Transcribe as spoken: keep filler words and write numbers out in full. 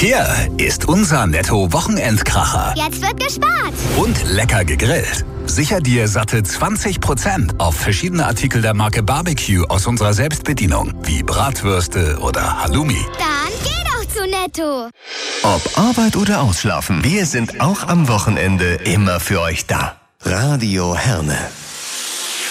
Hier ist unser Netto-Wochenendkracher. Jetzt wird gespart. Und lecker gegrillt. Sicher dir satte zwanzig Prozent auf verschiedene Artikel der Marke Barbecue aus unserer Selbstbedienung, wie Bratwürste oder Halloumi. Dann geh doch zu Netto. Ob Arbeit oder Ausschlafen, wir sind auch am Wochenende immer für euch da. Radio Herne.